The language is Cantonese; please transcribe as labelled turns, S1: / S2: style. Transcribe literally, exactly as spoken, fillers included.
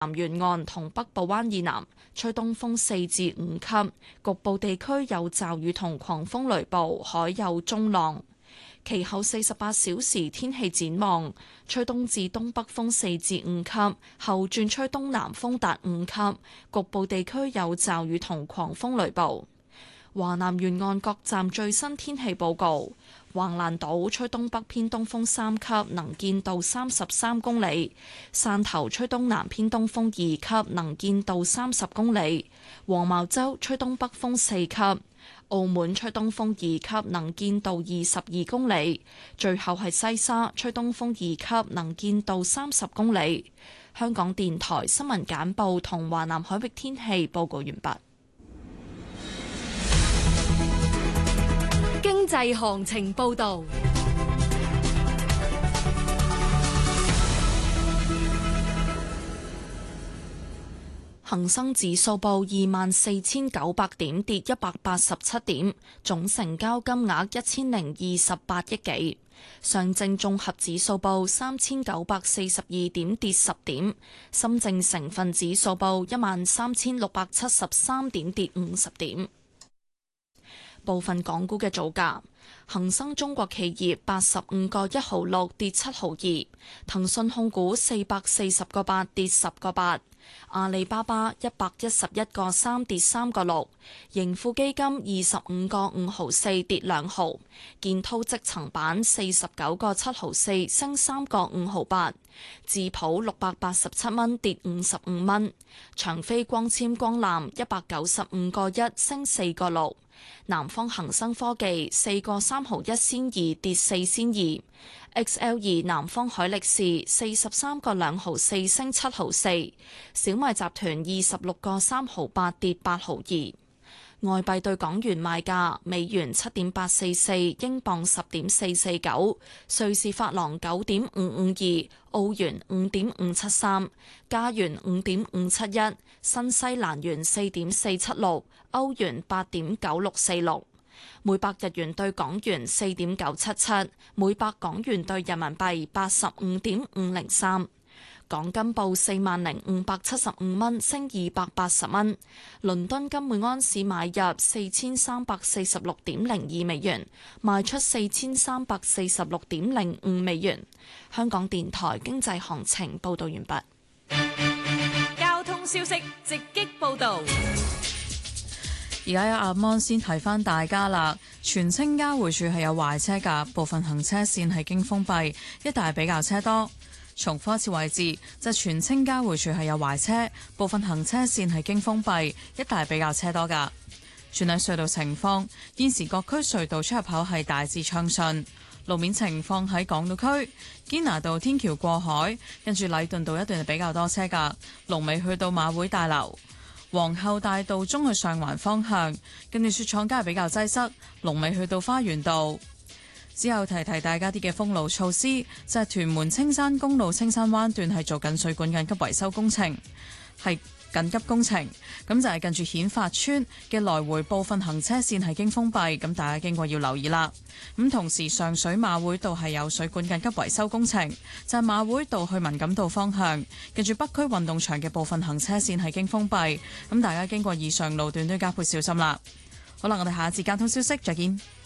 S1: 南沿岸同北部灣以南吹東風四至五級，局部地區有驟雨同狂風雷暴，海有中浪。其後四十八小時天氣展望，吹東至東北風四至五級，後轉吹東南風達五級，局部地區有驟雨同狂風雷暴。華南沿岸各站最新天氣報告：橫瀾島吹東北偏東風三級，能見度三十三公里；汕頭吹東南偏東風二級，能見度三十公里；黃茅洲吹東北風四級；澳門吹東風二級，能見度二十二公里；最後係西沙吹東風二級，能見度三十公里。香港電台新聞簡報同華南海域天氣報告完畢。
S2: 經濟行情報道。
S1: 恒生指數報二萬四千九百點，跌一百八十七點，總成交金額一千零二十八億幾。上證綜合指數報三千九百四十二點，跌十點。深證成分指數報一萬三千六百七十三點，跌五十點。部分港股嘅早價，恒生中國企業八十五個一毫六跌七毫二，騰訊控股四百四十個八跌十個八，阿里巴巴一百一十一個三跌三個六，盈富基金二十五個五毫四跌兩毫，建滔積層板四十九個七毫四升三個五毫八，智普六百八十七蚊跌五十五蚊，長飛光纖光纜一百九十五個一升四個六。南方恒生科技四個三毫一仙二跌四仙二 ，X L 二南方海力士四十三個兩毫四升七毫四，小米集團二十六個三毫八跌八毫二。外幣對港元賣價：美元七點八四四，英鎊十點四四九，瑞士法郎九點五五二，澳元五點五七三，加元五點五七一，新西蘭元四點四七六，歐元八點九六四六。每百日元對港元四點九七七，每百港元對人民幣八十五點五零三。港金報四萬零五百七十五蚊，升二百八十蚊。倫敦金每安士買入四千三百四十六點零二美元，賣出四千三百四十六點零五美元。香港電台經濟行情報道完畢。
S2: 交通消息直擊報道。
S3: 而家有阿芒先提翻大家啦，荃青交匯處係有壞車㗎，部分行車線係經封閉，一帶比較車多。重複一次位置，就荃青交匯處係有壞車，部分行車線係經封閉，一帶比較車多㗎。轉睇隧道情況，現時各區隧道出入口係大致暢順。路面情況喺港島區堅拿道天橋過海，跟住禮頓道一段係比較多車㗎，龍尾去到馬會大樓。皇后大道中去上環方向，跟住雪廠街係比較擠塞，龍尾去到花園道。之後提提大家啲嘅封路措施，就係屯門青山公路青山灣段係做緊水管緊急維修工程，係緊急工程，咁就係近住顯發村嘅來回部分行車線係經封閉，咁大家經過要留意啦。咁同時上水馬會道係有水管緊急維修工程，就係馬會道去文錦道方向，近住北區運動場嘅部分行車線係經封閉，咁大家經過以上路段都要加倍小心啦。好啦，我哋下一節交通消息再見。